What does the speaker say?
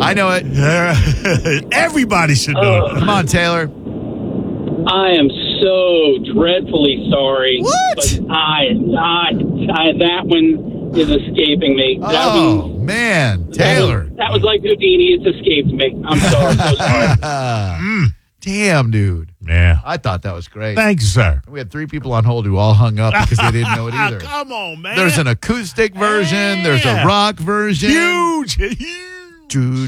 I know it. Everybody should know it. Come on, Taylor. I am so dreadfully sorry. What? But that one is escaping me. Oh, man. Taylor. That was like Houdini. It's escaped me. I'm sorry. So sorry. Damn, dude. Yeah. I thought that was great. Thank you, sir. We had 3 people on hold who all hung up because they didn't know it either. Come on, man. There's an acoustic version. There's a rock version. Huge. Dude.